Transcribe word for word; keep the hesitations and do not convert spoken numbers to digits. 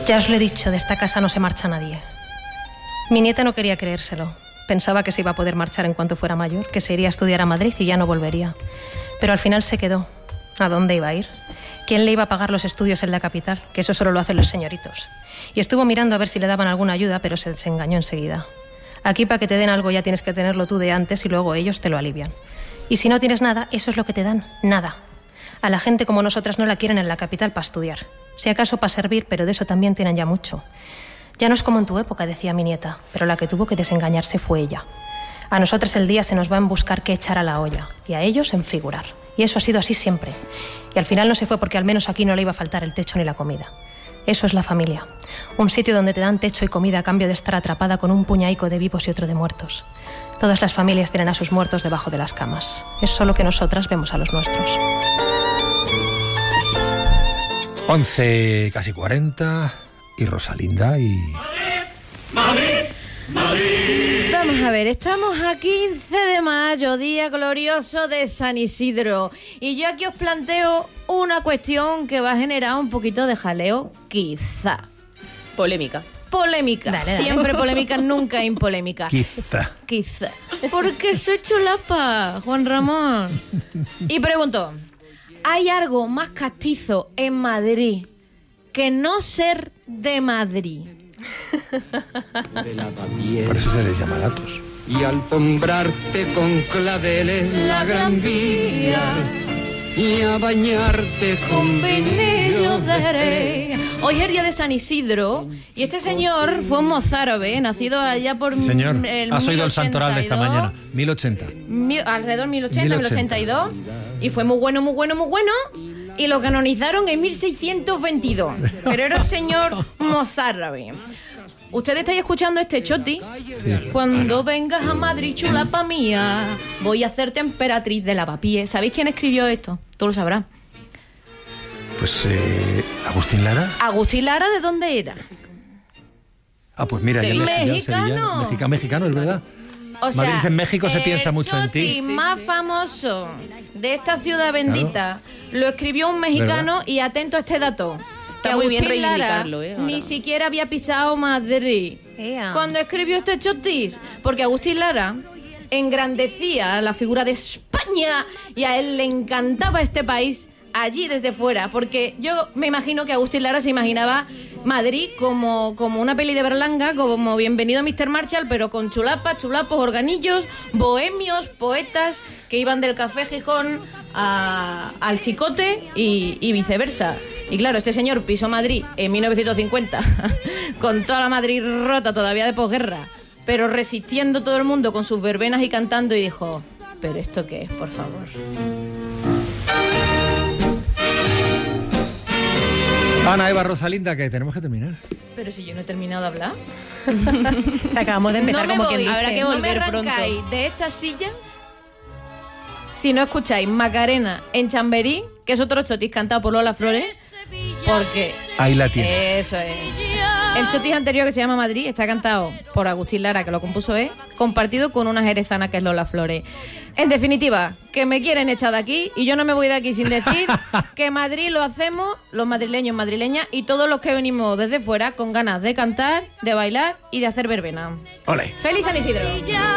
Ya os lo he dicho, de esta casa no se marcha nadie. Mi nieta no quería creérselo. Pensaba que se iba a poder marchar en cuanto fuera mayor, que se iría a estudiar a Madrid y ya no volvería. Pero al final se quedó. ¿A dónde iba a ir? ¿Quién le iba a pagar los estudios en la capital? Que eso solo lo hacen los señoritos. Y estuvo mirando a ver si le daban alguna ayuda, pero se desengañó enseguida. Aquí para que te den algo ya tienes que tenerlo tú de antes y luego ellos te lo alivian. Y si no tienes nada, eso es lo que te dan, nada. A la gente como nosotras no la quieren en la capital para estudiar. Si acaso para servir, pero de eso también tienen ya mucho. Ya no es como en tu época, decía mi nieta, pero la que tuvo que desengañarse fue ella. A nosotras el día se nos va en buscar qué echar a la olla, y a ellos en figurar. Y eso ha sido así siempre. Y al final no se fue porque al menos aquí no le iba a faltar el techo ni la comida. Eso es la familia. Un sitio donde te dan techo y comida a cambio de estar atrapada con un puñaico de vivos y otro de muertos. Todas las familias tienen a sus muertos debajo de las camas. Es solo que nosotras vemos a los nuestros. once, casi cuarenta, y Rosalinda y... ¡Madrid! ¡Madrid! Vamos a ver, estamos a quince de mayo, día glorioso de San Isidro. Y yo aquí os planteo una cuestión que va a generar un poquito de jaleo, quizá. Polémica. Polémica. Dale, dale. Siempre polémica, nunca impolémica. Quizá. Quizá. Porque soy chulapa, Juan Ramón. Y pregunto, ¿hay algo más castizo en Madrid que no ser de Madrid? Por eso se les llama gatos. Y alfombrarte con claveles la gran vía y a bañarte con vinillos de Rey. Hoy es el día de San Isidro y este señor fue un mozárabe, nacido allá por... Señor, el has oído el santoral de esta mil ochenta y dos. mañana. mil ochenta. Mil, alrededor mil ochenta, mil ochenta. mil ochenta y dos. Y fue muy bueno, muy bueno, muy bueno. Y lo canonizaron en mil seiscientos veintidós. Pero era un señor mozárabe. Ustedes estáis escuchando este choti. Sí. Cuando vengas a Madrid, chulapa mía, voy a hacerte emperatriz de Lavapiés. ¿Sabéis quién escribió esto? Tú lo sabrás. Pues, eh, ¿Agustín Lara? Agustín Lara, ¿de dónde era? Ah, pues mira, Sí, ya le- ya mexicano. sevillano. Mexica- mexicano, es verdad. O sea, Madrid en México se el piensa mucho en ti. choti más famoso de esta ciudad bendita lo escribió un mexicano. ¿Verdad? Y atento a este dato. Que Está muy bien Agustín Lara reivindicarlo, ¿eh? Ahora. ni siquiera había pisado Madrid Ea. cuando escribió este chotis. Porque Agustín Lara engrandecía la figura de España y a él le encantaba este país allí desde fuera, porque yo me imagino que Agustín Lara se imaginaba Madrid como, como una peli de Berlanga, como Bienvenido a míster Marshall, pero con chulapas, chulapos, organillos, bohemios, poetas que iban del Café Gijón a- al Chicote y, y viceversa. Y claro, este señor pisó Madrid en mil novecientos cincuenta con toda la Madrid rota todavía de posguerra, pero resistiendo todo el mundo con sus verbenas y cantando, y dijo, ¿pero esto qué es, por favor? Ana, Eva, Rosalinda, que tenemos que terminar. Pero si yo no he terminado de hablar. O sea, acabamos de empezar no me como voy, quien dice. habrá que no me volver pronto. arrancáis de esta silla si no escucháis Macarena en Chamberí, que es otro chotis cantado por Lola Flores, porque Ahí la tienes. eso es. El chotis anterior, que se llama Madrid, está cantado por Agustín Lara, que lo compuso él, compartido con una jerezana que es Lola Flores. En definitiva, que me quieren echar de aquí y yo no me voy de aquí sin decir que Madrid lo hacemos los madrileños, madrileñas y todos los que venimos desde fuera con ganas de cantar, de bailar y de hacer verbena. Ole. ¡Feliz San Isidro!